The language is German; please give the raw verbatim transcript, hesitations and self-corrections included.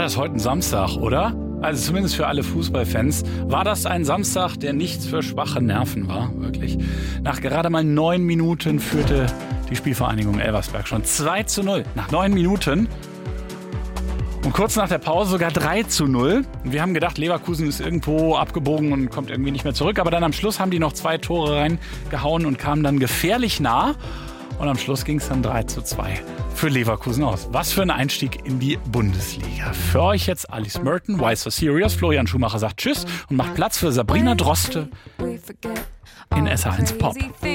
das heute ein Samstag, oder? Also zumindest für alle Fußballfans war das ein Samstag, der nichts für schwache Nerven war, wirklich. Nach gerade mal neun Minuten führte die Spielvereinigung Elversberg schon zwei zu null. Nach neun Minuten. Und kurz nach der Pause sogar drei zu null. Wir haben gedacht, Leverkusen ist irgendwo abgebogen und kommt irgendwie nicht mehr zurück. Aber dann am Schluss haben die noch zwei Tore reingehauen und kamen dann gefährlich nah. Und am Schluss ging es dann drei zu zwei für Leverkusen aus. Was für ein Einstieg in die Bundesliga. Für euch jetzt Alice Merton, Wise for Serious. Florian Schumacher sagt Tschüss und macht Platz für Sabrina Droste in S H eins Pop.